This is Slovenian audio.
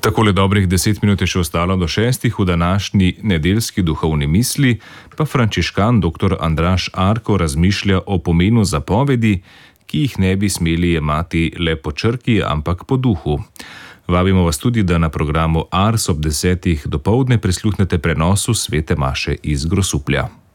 Takole dobrih 10 minut je še ostalo do 6. V današnji nedeljski duhovni misli pa frančiškan dr. Andraž Arko razmišlja o pomenu zapovedi, ki jih ne bi smeli jemati le po črki, ampak po duhu. Vabimo vas tudi, da na programu Ars ob 10. dopoldne prisluhnete prenosu svete maše iz Grosuplja.